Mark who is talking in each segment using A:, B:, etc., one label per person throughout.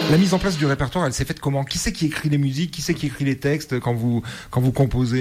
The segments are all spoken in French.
A: La mise en place du répertoire, elle s'est faite comment ? Qui c'est qui écrit les musiques ? Qui c'est qui écrit les textes quand vous composez ?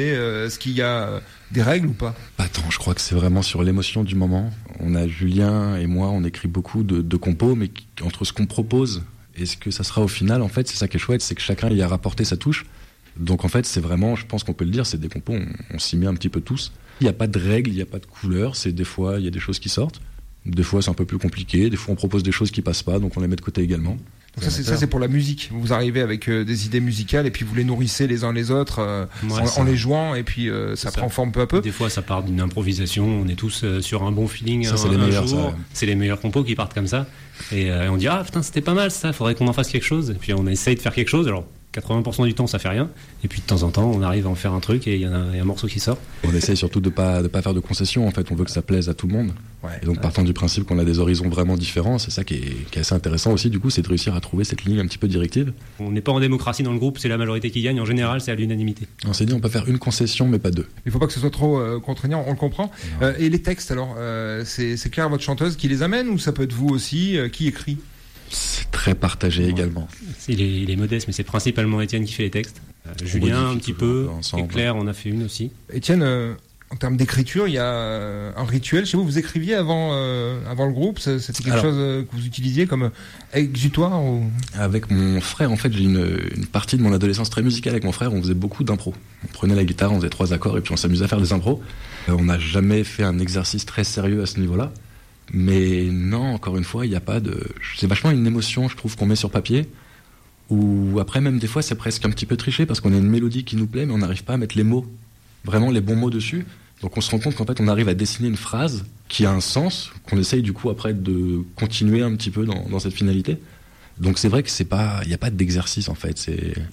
A: Est-ce qu'il y a des règles ou pas ?
B: Attends, je crois que c'est vraiment sur l'émotion du moment. On a Julien et moi, on écrit beaucoup de compos, mais entre ce qu'on propose et ce que ça sera au final, en fait, c'est ça qui est chouette, c'est que chacun y a rapporté sa touche. Donc en fait, c'est vraiment, je pense qu'on peut le dire, c'est des compos, on s'y met un petit peu tous. Il n'y a pas de règles, il n'y a pas de couleurs, c'est des fois, il y a des choses qui sortent. Des fois, c'est un peu plus compliqué. Des fois, on propose des choses qui passent pas, donc on les met de côté également.
A: Donc ça, c'est pour la musique. Vous arrivez avec des idées musicales et puis vous les nourrissez les uns les autres en les jouant et puis ça prend forme peu à peu.
C: Des fois, ça part d'une improvisation. On est tous sur un bon feeling.
B: Ça, c'est les meilleurs.
C: Jour. C'est les meilleurs compos qui partent comme ça. Et on dit putain, c'était pas mal ça. Faudrait qu'on en fasse quelque chose. Et puis on essaye de faire quelque chose. Alors 80% du temps, ça fait rien. Et puis de temps en temps, on arrive à en faire un truc et il y a un morceau qui sort.
B: On essaye surtout de pas faire de concessions. En fait, on veut que ça plaise à tout le monde. Ouais, et donc, partant du principe qu'on a des horizons vraiment différents, c'est ça qui est assez intéressant aussi. Du coup, c'est de réussir à trouver cette ligne un petit peu directive.
C: On n'est pas en démocratie dans le groupe, c'est la majorité qui gagne. En général, c'est à l'unanimité.
B: On s'est dit, on peut faire une concession, mais pas deux.
A: Il faut pas que ce soit trop contraignant. On le comprend. Et les textes, alors, c'est Claire, votre chanteuse, qui les amène ou ça peut être vous aussi qui écrit ?
B: C'est très partagé également.
C: Il est modeste, mais c'est principalement Étienne qui fait les texes. Julien un petit peu, et Claire on a fait une aussi.
A: Étienne, en termes d'écriture, il y a un rituel chez vous. Vous écriviez avant le groupe ? C'était quelque chose que vous utilisiez comme exutoire ou...
B: Avec mon frère, en fait, j'ai une partie de mon adolescence très musicale avec mon frère. On faisait beaucoup d'impro. On prenait la guitare, on faisait 3 accords et puis on s'amusait à faire des impros. On n'a jamais fait un exercice très sérieux à ce niveau-là. Mais non, encore une fois, il n'y a pas de... C'est vachement une émotion, je trouve, qu'on met sur papier. Ou après, même des fois, c'est presque un petit peu triché parce qu'on a une mélodie qui nous plaît, mais on n'arrive pas à mettre les mots, vraiment les bons mots dessus. Donc on se rend compte qu'en fait, on arrive à dessiner une phrase qui a un sens, qu'on essaye du coup après de continuer un petit peu dans cette finalité. Donc c'est vrai que il n'y a pas d'exercice en fait.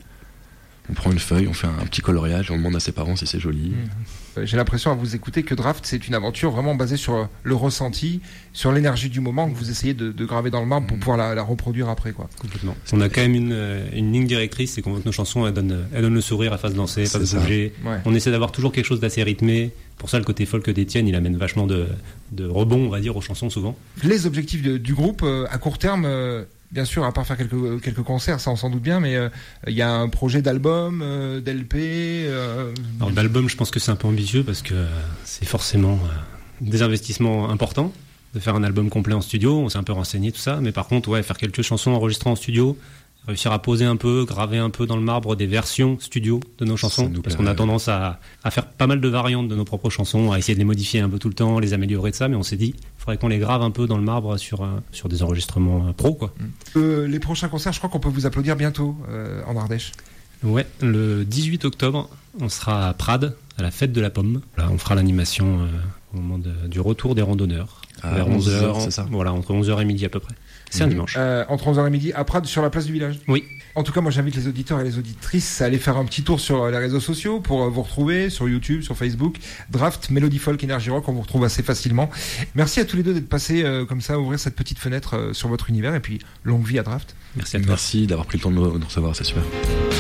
B: On prend une feuille, on fait un petit coloriage et on demande à ses parents si c'est joli.
A: J'ai l'impression à vous écouter que Draft, c'est une aventure vraiment basée sur le ressenti, sur l'énergie du moment que vous essayez de graver dans le marbre pour pouvoir la reproduire après, quoi.
C: Complètement. On a quand même une ligne directrice, c'est qu'on veut que nos chansons elles donnent le sourire, elles fassent danser, pas de bouger. Ouais. On essaie d'avoir toujours quelque chose d'assez rythmé. Pour ça, le côté folk d'Étienne, il amène vachement de rebond, on va dire, aux chansons souvent. Les
A: objectifs du groupe à court terme. Bien sûr, à part faire quelques concerts, ça on s'en doute bien, mais il y a un projet d'album, d'LP.
C: Alors l'album, je pense que c'est un peu ambitieux parce que c'est forcément des investissements importants de faire un album complet en studio. On s'est un peu renseigné tout ça, mais par contre, faire quelques chansons enregistrées en studio, réussir à poser un peu, graver un peu dans le marbre des versions studio de nos chansons, parce qu'on a tendance à faire pas mal de variantes de nos propres chansons, à essayer de les modifier un peu tout le temps, les améliorer de ça, mais on s'est dit, il faudrait qu'on les grave un peu dans le marbre sur des enregistrements pro, quoi.
A: Les prochains concerts, je crois qu'on peut vous applaudir bientôt en Ardèche.
C: Ouais, le 18 octobre, on sera à Prades, à la fête de la pomme. Là, on fera l'animation au moment du retour des randonneurs. Vers 11h, c'est ça. Voilà, entre 11h et midi à peu près. C'est un dimanche.
A: Entre 11h et midi, à Prades, sur la place du village.
C: Oui.
A: En tout cas, moi, j'invite les auditeurs et les auditrices à aller faire un petit tour sur les réseaux sociaux pour vous retrouver sur YouTube, sur Facebook. Draft, Melody Folk, Energy Rock, on vous retrouve assez facilement. Merci à tous les deux d'être passés comme ça, ouvrir cette petite fenêtre sur votre univers. Et puis, longue vie à Draft.
B: Merci à toi. Merci d'avoir pris le temps de nous recevoir, c'est super.